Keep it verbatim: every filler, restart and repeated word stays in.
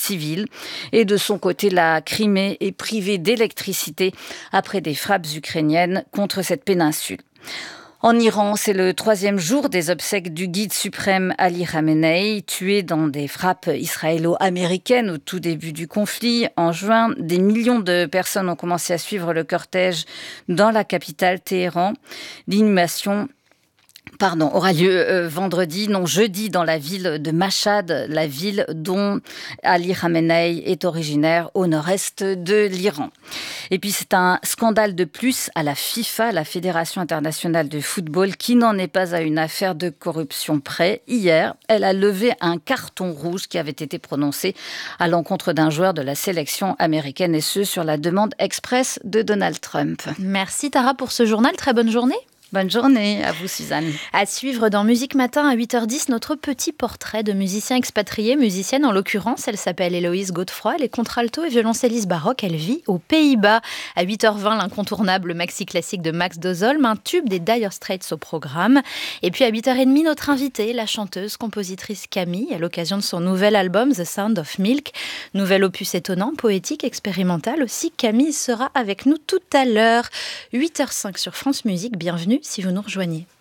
civils. Et de son côté, la Crimée est privée d'électricité après des frappes ukrainiennes contre cette péninsule. En Iran, c'est le troisième jour des obsèques du guide suprême Ali Khamenei, tué dans des frappes israélo-américaines au tout début du conflit. En juin, des millions de personnes ont commencé à suivre le cortège dans la capitale Téhéran. L'inhumation Pardon, aura lieu euh, vendredi, non jeudi, dans la ville de Mashhad, la ville dont Ali Khamenei est originaire au nord-est de l'Iran. Et puis c'est un scandale de plus à la FIFA, la Fédération internationale de football, qui n'en est pas à une affaire de corruption près. Hier, elle a levé un carton rouge qui avait été prononcé à l'encontre d'un joueur de la sélection américaine, et ce sur la demande express de Donald Trump. Merci Tara pour ce journal, très bonne journée. Bonne journée à vous, Suzanne. À suivre dans Musique Matin à huit heures dix, notre petit portrait de musicien expatrié, musicienne en l'occurrence. Elle s'appelle Héloïse Godefroy, elle est contralto et violoncelliste baroque, elle vit aux Pays-Bas. À huit heures vingt, l'incontournable maxi classique de Max Dozolm, un tube des Dire Straits au programme. Et puis à huit heures trente, notre invitée, la chanteuse, compositrice Camille, à l'occasion de son nouvel album The Sound of Milk. Nouvel opus étonnant, poétique, expérimental aussi. Camille sera avec nous tout à l'heure. huit heures cinq sur France Musique, bienvenue si vous nous rejoignez.